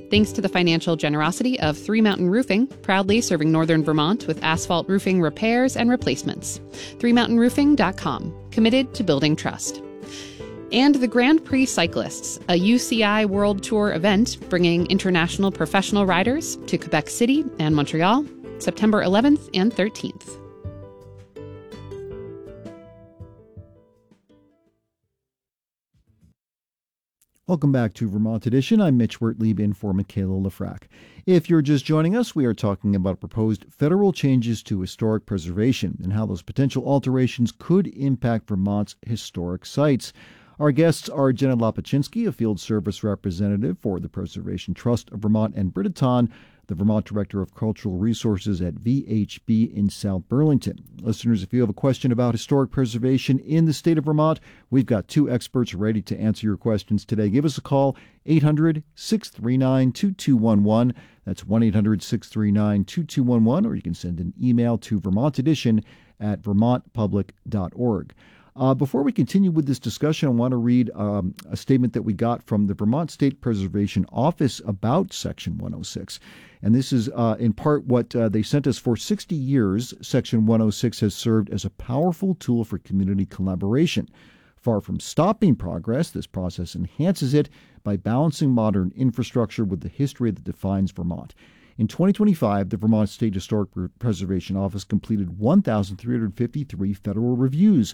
Thanks to the financial generosity of Three Mountain Roofing, proudly serving northern Vermont with asphalt roofing repairs and replacements. ThreeMountainRoofing.com, committed to building trust. And the Grand Prix Cyclists, a UCI World Tour event bringing international professional riders to Quebec City and Montreal, September 11th and 13th. Welcome back to Vermont Edition. I'm Mitch Wertlieb in for Michaela Lefrak. If you're just joining us, we are talking about proposed federal changes to historic preservation and how those potential alterations could impact Vermont's historic sites. Our guests are Jenna Lopaczynski, a field service representative for the Preservation Trust of Vermont, and Britta Ton, the Vermont Director of Cultural Resources at VHB in South Burlington. Listeners, if you have a question about historic preservation in the state of Vermont, we've got two experts ready to answer your questions today. Give us a call, 800-639-2211. That's 1-800-639-2211, or you can send an email to vermontedition@vermontpublic.org. Before we continue with this discussion, I want to read a statement that we got from the Vermont State Preservation Office about Section 106. And this is in part what they sent us. For 60 years, Section 106 has served as a powerful tool for community collaboration. Far from stopping progress, this process enhances it by balancing modern infrastructure with the history that defines Vermont. In 2025, the Vermont State Historic Preservation Office completed 1,353 federal reviews,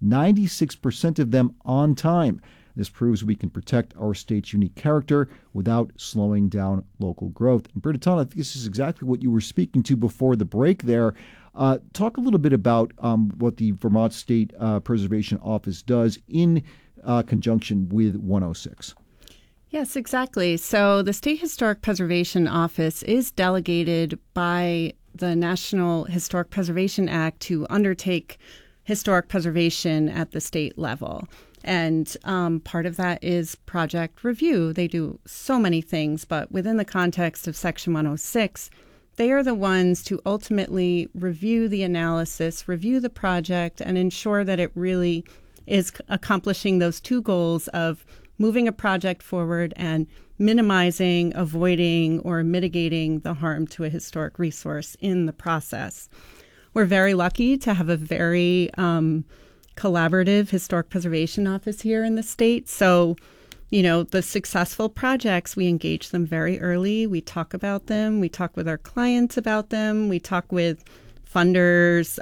96% of them on time. This proves we can protect our state's unique character without slowing down local growth. And Britta Ton, I think this is exactly what you were speaking to before the break there. Talk a little bit about what the Vermont State Preservation Office does in conjunction with 106. Yes, exactly. So the State Historic Preservation Office is delegated by the National Historic Preservation Act to undertake historic preservation at the state level. And part of that is project review. They do so many things, but within the context of Section 106, they are the ones to ultimately review the analysis, review the project, and ensure that it really is accomplishing those two goals of moving a project forward and minimizing, avoiding, or mitigating the harm to a historic resource in the process. We're very lucky to have a very collaborative historic preservation office here in the state. So, the successful projects, we engage them very early. We talk about them. We talk with our clients about them. We talk with funders,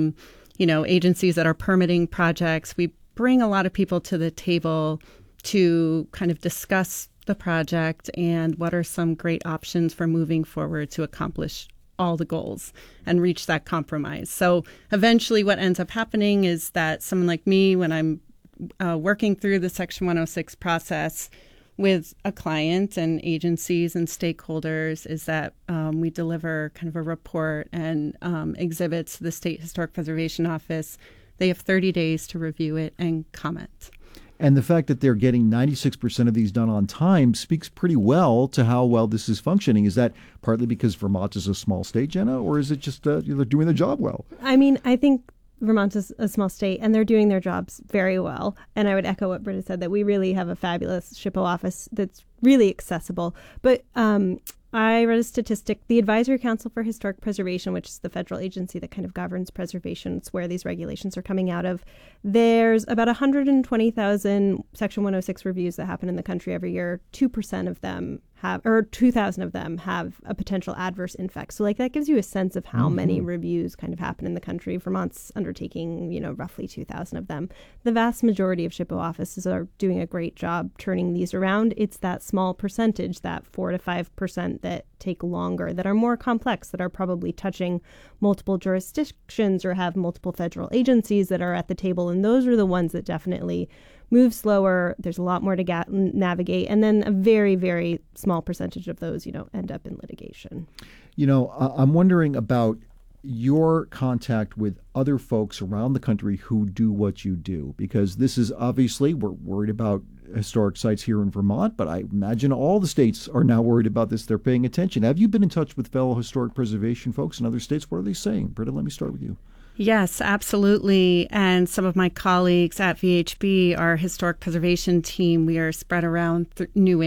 agencies that are permitting projects. We bring a lot of people to the table to kind of discuss the project and what are some great options for moving forward to accomplish all the goals and reach that compromise. So eventually what ends up happening is that someone like me, when I'm working through the Section 106 process with a client and agencies and stakeholders, is that we deliver kind of a report and exhibits to the State Historic Preservation Office. They have 30 days to review it and comment. And the fact that they're getting 96% of these done on time speaks pretty well to how well this is functioning. Is that partly because Vermont is a small state, Jenna, or is it just they're doing their job well? I mean, I think Vermont is a small state, and they're doing their jobs very well. And I would echo what Britta said, that we really have a fabulous SHPO office that's really accessible. But I read a statistic. The Advisory Council for Historic Preservation, which is the federal agency that kind of governs preservation, it's where these regulations are coming out of. There's about 120,000 Section 106 reviews that happen in the country every year. 2% of them have, or 2,000 of them have a potential adverse effect. So that gives you a sense of how many reviews kind of happen in the country. Vermont's undertaking, roughly 2,000 of them. The vast majority of SHPO offices are doing a great job turning these around. It's that small percentage, that 4 to 5% that take longer, that are more complex, that are probably touching multiple jurisdictions or have multiple federal agencies that are at the table. And those are the ones that definitely move slower. There's a lot more to navigate. And then a very, very small percentage of those, end up in litigation. I'm wondering about your contact with other folks around the country who do what you do, because this is obviously, we're worried about historic sites here in Vermont, but I imagine all the states are now worried about this. They're paying attention. Have you been in touch with fellow historic preservation folks in other states? What are they saying? Britta, let me start with you. Yes, absolutely. And some of my colleagues at VHB, our historic preservation team, we are spread around New